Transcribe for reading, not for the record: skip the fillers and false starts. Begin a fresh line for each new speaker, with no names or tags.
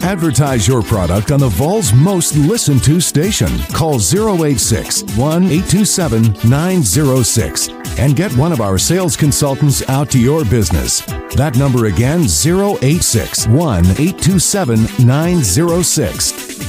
Advertise your product on the Vol's most listened to station. Call 086-1-827-906 and get one of our sales consultants out to your business. That number again, 086-1-827-906.